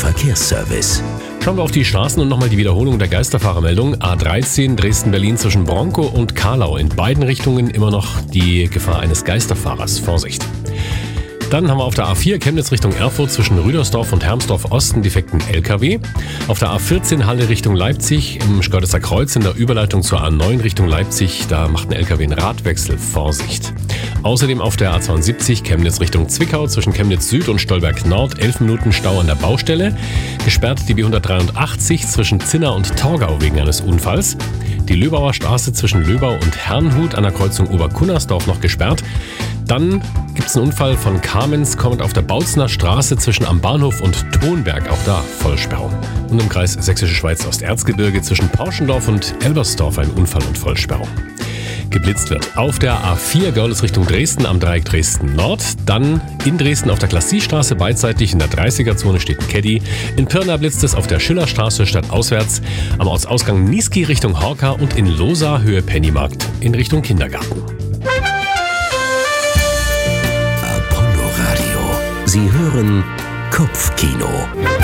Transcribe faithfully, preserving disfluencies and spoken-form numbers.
Verkehrsservice. Schauen wir auf die Straßen und nochmal die Wiederholung der Geisterfahrermeldung. A dreizehn Dresden-Berlin zwischen Bronkow und Karlau. In beiden Richtungen immer noch die Gefahr eines Geisterfahrers. Vorsicht! Dann haben wir auf der A vier Chemnitz Richtung Erfurt zwischen Rüdersdorf und Hermsdorf Osten defekten L K W. Auf der A vierzehn Halle Richtung Leipzig im Schkeuditzer Kreuz in der Überleitung zur A neun Richtung Leipzig. Da macht ein L K W einen Radwechsel. Vorsicht! Außerdem auf der A zweiundsiebzig Chemnitz Richtung Zwickau zwischen Chemnitz Süd und Stolberg Nord elf Minuten Stau an der Baustelle. Gesperrt die B hundertdreiundachtzig zwischen Zinna und Torgau wegen eines Unfalls. Die Löbauer Straße zwischen Löbau und Herrnhut an der Kreuzung Oberkunnersdorf noch gesperrt. Dann gibt es einen Unfall von Kamenz kommend auf der Bautzner Straße zwischen Am Bahnhof und Tonberg, auch da Vollsperrung. Und im Kreis Sächsische Schweiz-Osterzgebirge zwischen Pauschendorf und Elbersdorf ein Unfall und Vollsperrung. Geblitzt wird auf der A vier Görlitz Richtung Dresden am Dreieck Dresden Nord. Dann in Dresden auf der Klassy-Straße beidseitig in der dreißiger-Zone steht ein Caddy. In Pirna blitzt es auf der Schillerstraße stadtauswärts am Ortsausgang Niesky Richtung Horka und in Losa Höhe Pennymarkt in Richtung Kindergarten. Apollo Radio. Sie hören Kopfkino.